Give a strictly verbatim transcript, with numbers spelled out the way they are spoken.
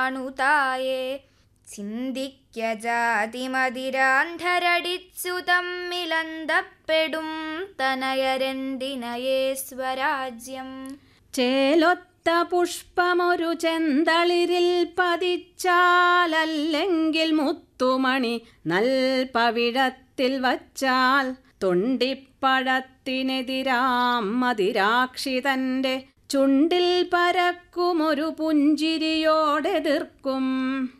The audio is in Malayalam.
അണുതായേ ചിന്തിക്ക ജാതിമതിരാന്ധരടിച്ചു തമ്മിലന്തപ്പെടും തനയരെന്തിനയേ സ്വരാജ്യം. ചേലൊത്ത പുഷ്പമൊരു ചെന്തളിരിൽ പതിച്ചാലല്ലെങ്കിൽ മുത്തുമണി നൽപവിഴത്തിൽ വച്ചാൽ തൊണ്ടിപ്പഴത്തിനെതിരാം മതിരാക്ഷിതന്റെ ചുണ്ടിൽ പരക്കുമൊരു പുഞ്ചിരിയോടെതിർക്കും.